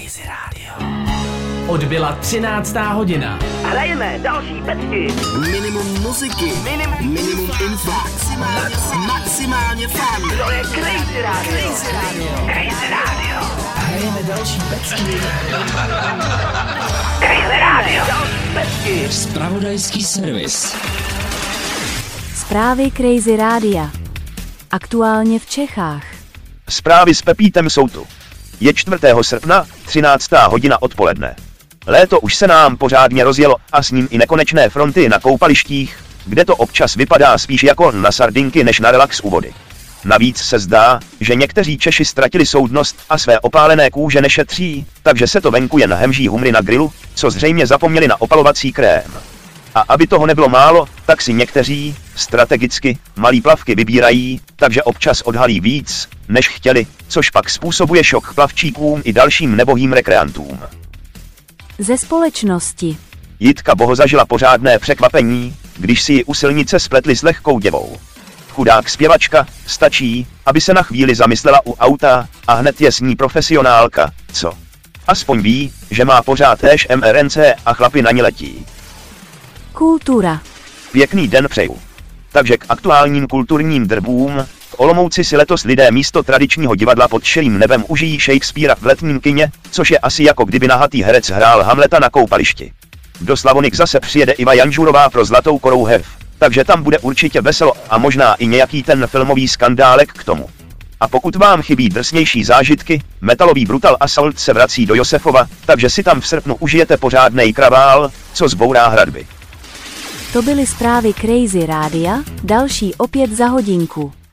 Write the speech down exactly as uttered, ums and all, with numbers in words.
Crazy Radio. Odbyla třináctá hodina. Hrajeme další pecky. Minimum muziky. Minimum, Minimum info. Maximálně, maximálně fun. To je Crazy Radio. Crazy Radio. Crazy Radio. Hrajeme další pecky. Crazy Radio. Další pecky. Zpravodajský servis. Zprávy Crazy Rádia. Aktuálně v Čechách. Zprávy s Pepítem jsou tu. Je čtvrtého srpna, třináctá hodina odpoledne. Léto už se nám pořádně rozjelo a s ním i nekonečné fronty na koupalištích, kde to občas vypadá spíš jako na sardinky než na relax u vody. Navíc se zdá, že někteří Češi ztratili soudnost a své opálené kůže nešetří, takže se to venku jen hemží humry na grilu, co zřejmě zapomněli na opalovací krém. A aby toho nebylo málo, tak si někteří, strategicky, malý plavky vybírají, takže občas odhalí víc, než chtěli, což pak způsobuje šok plavčíkům i dalším nebohým rekreantům. Ze společnosti. Jitka Boho zažila pořádné překvapení, když si ji u silnice spletli s lehkou děvou. Chudák zpěvačka, stačí, aby se na chvíli zamyslela u auta, a hned je s ní profesionálka, co? Aspoň ví, že má pořád též M R N C a chlapi na ní letí. Kultura. Pěkný den přeju. Takže k aktuálním kulturním drbům. V Olomouci si letos lidé místo tradičního divadla pod širým nebem užijí Shakespearea v letním kině, což je asi jako kdyby nahatý herec hrál Hamleta na koupališti. Do Slavonik zase přijede Iva Janžurová pro Zlatou korouhev, takže tam bude určitě veselo a možná i nějaký ten filmový skandálek k tomu. A pokud vám chybí drsnější zážitky, metalový Brutal Assault se vrací do Josefova, takže si tam v srpnu užijete pořádnej kravál, co zbourá hradby. To byly zprávy Crazy Rádia, další opět za hodinku.